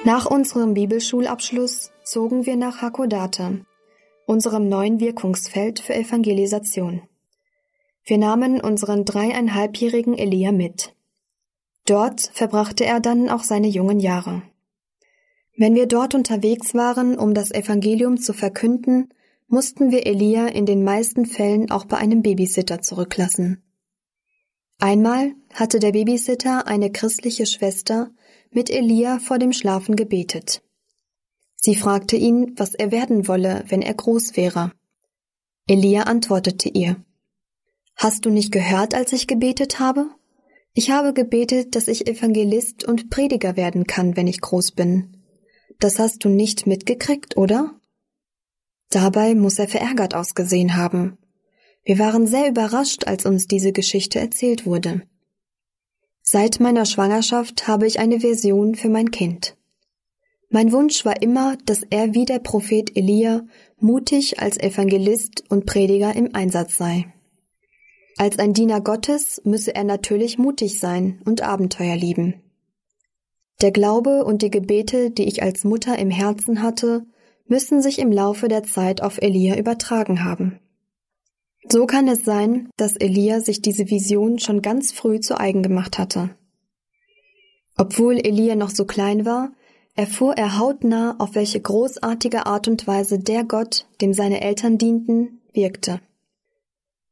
Nach unserem Bibelschulabschluss zogen wir nach Hakodate, unserem neuen Wirkungsfeld für Evangelisation. Wir nahmen unseren 3,5-jährigen Elia mit. Dort verbrachte er dann auch seine jungen Jahre. Wenn wir dort unterwegs waren, um das Evangelium zu verkünden, mussten wir Elia in den meisten Fällen auch bei einem Babysitter zurücklassen. Einmal hatte der Babysitter eine christliche Schwester mit Elia vor dem Schlafen gebetet. Sie fragte ihn, was er werden wolle, wenn er groß wäre. Elia antwortete ihr: »Hast du nicht gehört, als ich gebetet habe? Ich habe gebetet, dass ich Evangelist und Prediger werden kann, wenn ich groß bin. Das hast du nicht mitgekriegt, oder?« Dabei muss er verärgert ausgesehen haben. Wir waren sehr überrascht, als uns diese Geschichte erzählt wurde. Seit meiner Schwangerschaft habe ich eine Vision für mein Kind. Mein Wunsch war immer, dass er wie der Prophet Elia mutig als Evangelist und Prediger im Einsatz sei. Als ein Diener Gottes müsse er natürlich mutig sein und Abenteuer lieben. Der Glaube und die Gebete, die ich als Mutter im Herzen hatte, müssen sich im Laufe der Zeit auf Elia übertragen haben. So kann es sein, dass Elia sich diese Vision schon ganz früh zu eigen gemacht hatte. Obwohl Elia noch so klein war, erfuhr er hautnah, auf welche großartige Art und Weise der Gott, dem seine Eltern dienten, wirkte.